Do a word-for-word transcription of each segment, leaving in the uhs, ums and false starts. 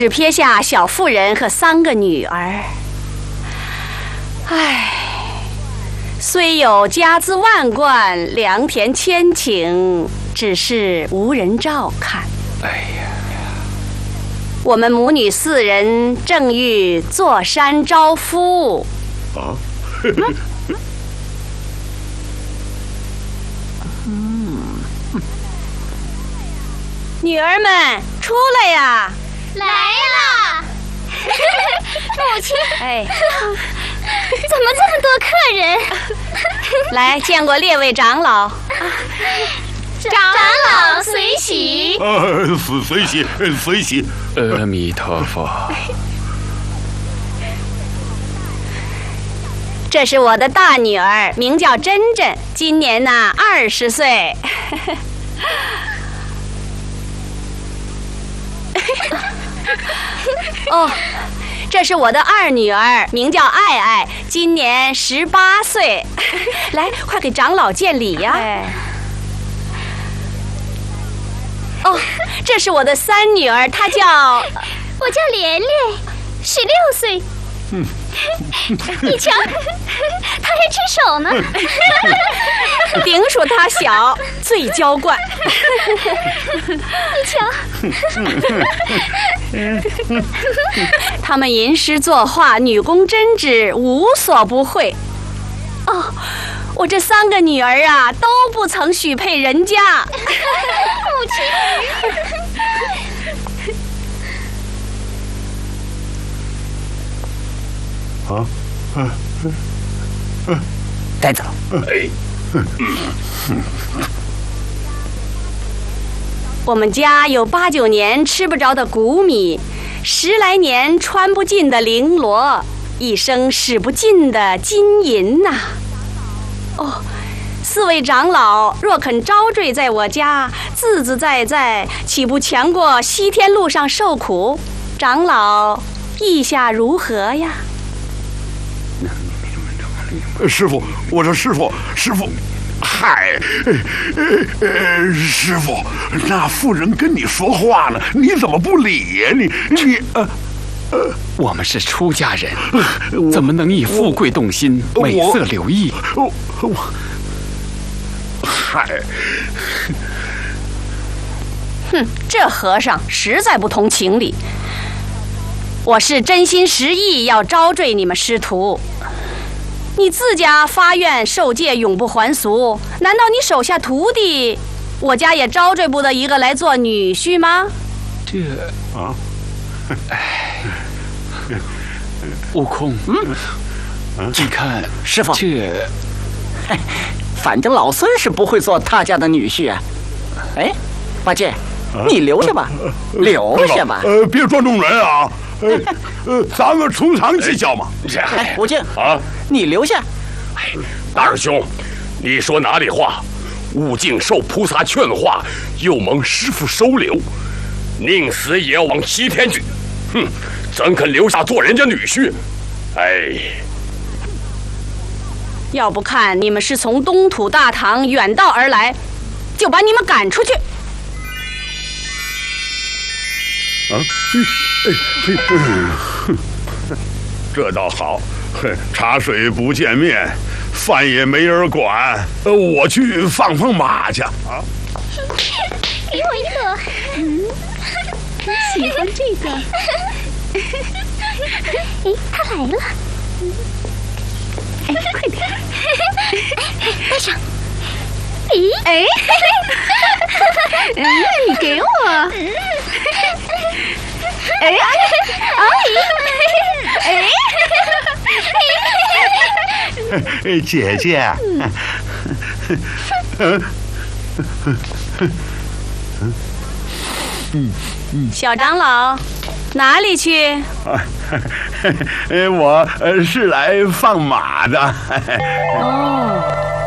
只撇下小妇人和三个女儿。唉，虽有家资万贯，良田千顷，只是无人照看。 哎呀， 我们母女四人正欲坐山招夫。 啊？ 女儿们，出来呀！ 来了，母亲。 哎， 怎么这么多客人？ 来，见过列位长老。 长老随喜。 呃，随随喜，随喜。 阿弥陀佛。 这是我的大女儿，名叫珍珍，今年呢二十岁。哦，这是我的二女儿，名叫爱爱，今年十八岁。来，快给长老见礼呀！哎、哦，这是我的三女儿，她叫…… 我叫莲莲，十六岁。嗯，你瞧，她还吃手呢。 顶属她小，最娇惯。 你瞧， 他们吟诗作画，女工针织，无所不会。哦，我这三个女儿啊，都不曾许配人家。 母亲。 啊，嗯嗯， 带走。 哎， 我们家有八九年吃不着的谷米，十来年穿不尽的绫罗，一生使不尽的金银呐、啊。哦，四位长老若肯招赘在我家，自自在在，岂不强过西天路上受苦？长老意下如何呀？ 师傅，我说师傅，师傅，嗨，呃呃，师傅，那妇人跟你说话呢，你怎么不理呀？你你呃呃，我们是出家人，怎么能以富贵动心，美色留意？ 我我，嗨， 哼，这和尚实在不通情理。我是真心实意要招赘你们师徒。你自家发愿受戒永不还俗，难道你手下徒弟，我家也招赘不得一个来做女婿吗？ 这啊， 哎，悟空，嗯，你看师傅， 这， 反正老孙是不会做他家的女婿啊。哎，八戒，你留下吧，留下吧。 呃，别捉弄人啊！呃呃，咱们从长计较嘛。 哎，悟净啊， 你留下。 哎，大师兄，你说哪里话？悟净受菩萨劝化，又蒙师父收留，宁死也要往西天去。哼，怎肯留下做人家女婿？哎， 要不看你们是从东土大唐远道而来，就把你们赶出去。 啊，哎哎，这倒好，茶水不见面，饭也没人管，我去放放马去啊！ 给我一个，嗯， 喜欢这个。 哎，他来了， 哎，快点， 带上。咦， 哎，嗯，你给我。哎哎哎哎，姐姐，嗯嗯嗯，小长老，哪里去？ 呃，我是来放马的。 哦，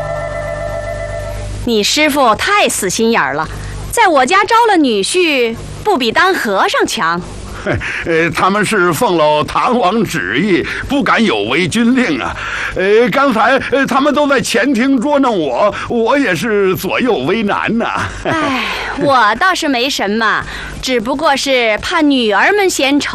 你师父太死心眼儿了，在我家招了女婿，不比当和尚强。 呃，他们是奉了唐王旨意，不敢有违军令啊。呃，刚才呃他们都在前厅捉弄我，我也是左右为难呐、啊。 哎，我倒是没什么，只不过是怕女儿们嫌丑。